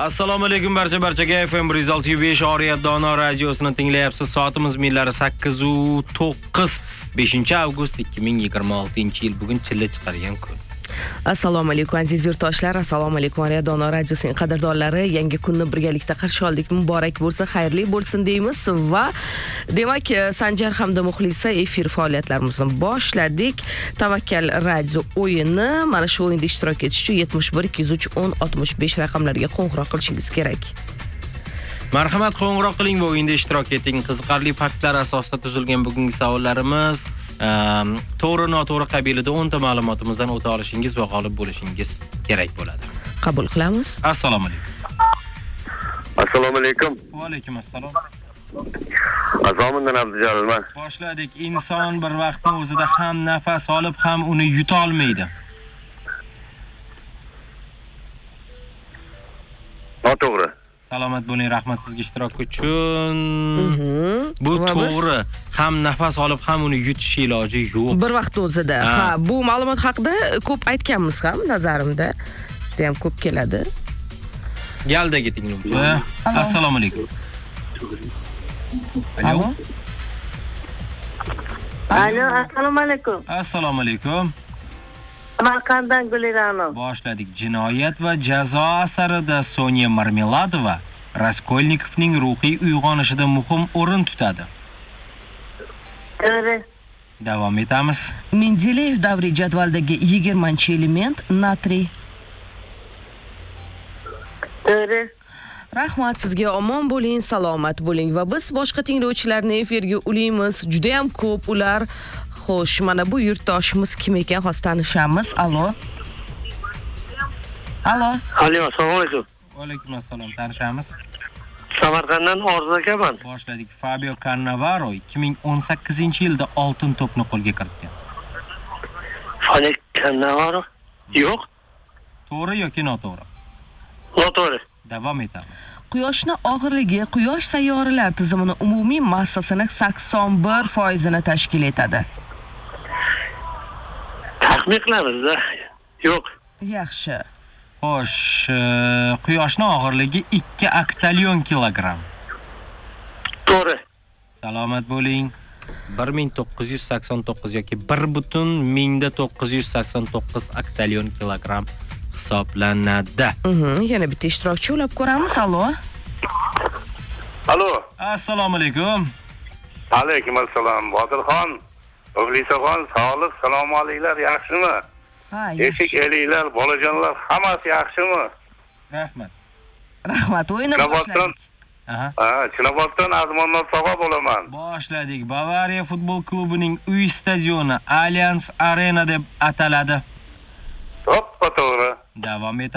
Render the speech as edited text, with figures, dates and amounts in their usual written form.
Assalomu alaykum barchaga FM 106.5 Oriyat Dono radiosini tinglayapsiz. Soatimiz millari 8:09 5-avgust 2026-yil. Bugun chilla chiqargan kun. Assalomu alaykum aziz yurtdoshlar, assalomu alaykum Oriyat Dono radiosining qadrdonlari. Yangi kunni birgalikda qarshi oldik. Muborak bo'lsin, xayrli bo'lsin deymiz va demak Sanjar hamda Muxlisa efir faoliyatlarimizni boshladik. Tavakkal radio o'yini mana shu o'yinda ishtirok etish uchun 71 203 10 65 raqamlariga qo'ng'iroq qilishingiz kerak. Marhamat, qo'ng'iroq qiling va o'yinda ishtirok eting. Qiziqarli faktlar asosida tuzilgan bugungi savollarimiz to'g'ri noto'g'ri qabilida 10 ta ma'lumotimizdan o'ta olishingiz va g'olib bo'lishingiz kerak bo'ladi. Qabul qilamiz. Assalomu alaykum. Assalomu alaykum. Va alaykum assalom. Azomindan Abdujalilman. Boshladik. Inson bir vaqtning o'zida ham nafas olib, ham uni yuta olmaydi. Noto'g'ri. Salomat bo'ling, rahmat sizga ishtirok uchun. Bu to'g'ri. Ham nafas olib, ham uni yutish iloji yo'q. Bir vaqt o'zida. Ha, bu ma'lumot haqida ko'p aytganmiz ham, nazarimda. Juda ham ko'p keladi. Galdaga tinglovchi. Assalomu alaykum. Alo. Alo, assalomu alaykum. Assalomu alaykum. Samarqanddan Gulirano. Boshladik. Jinoyat va jazo asarida Sonya Marmeladova Raskolnikovning ruhiy uyg'onishida muhim o'rin tutadi. To'g'ri. Davom etamiz. Mendeleyev davriy jadvaldagi 20-element natriy. To'g'ri. Rahmat sizga, omon bo'ling, salomat bo'ling va biz boshqa tinglovchilarni efirga ulaymiz. Juda ham ko'p ular. Xo'sh, mana bu yurtdoshimiz kim ekan, hozir tanishamiz. Alo. Alo, assalomu alaykum. Va alaykum assalom, tanishamiz. Samarqanddan Orzu akaman. Boshladik. Fabio Cannavaro 2018-yilda oltin to'pni qo'lga kiritgan. Fabio Cannavaro? Yo'q. To'g'ri yoki noto'g'ri? Noto'g'ri. Davom etamiz. Quyoshning og'irligi Quyosh sayyoralar tizimining umumiy massasining 81% tashkil etadi. Taxmin qilamiz-da. Yo'q. Yaxshi. Xo'sh, Quyoshning og'irligi 2 oktalyon kilogramm. To'g'ri. Salomat bo'ling. 1989 yoki 1.1989 oktalyon kilogramm hisoblanadi. Yana bitta ishtirokchi ulab ko'ramiz. Alo. Alo. Assalomu alaykum. Alaykum assalom. Botirxon, Muxlisaxon, sog'lik, salomatliklar yaxshimi? Ha, Eshik elinglar, bolajonlar hammasi yaxshimi? Rahmat. Rahmat, o'yinni boshladik. Chinoboddan Azmondan Sog'a bo'laman. Boshladik. Bavariya futbol klubining uy stadioni Allianz Arena deb ataladi. Hoppa to'g'ri. Davom etamiz.